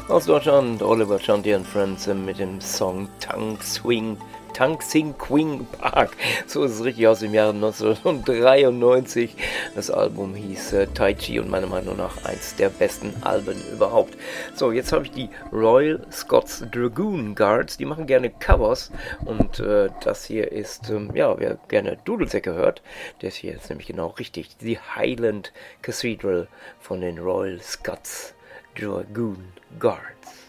Aus Deutschland, Oliver Chanty and Friends mit dem Song Tang Sing Queen Park. So ist es richtig, aus dem Jahre 1993. Das Album hieß Tai Chi und meiner Meinung nach eins der besten Alben überhaupt. So, jetzt habe ich die Royal Scots Dragoon Guards. Die machen gerne Covers und das hier ist, wer gerne Dudelsäcke hört, das hier ist nämlich genau richtig. Die Highland Cathedral von den Royal Scots Dragoon Guards.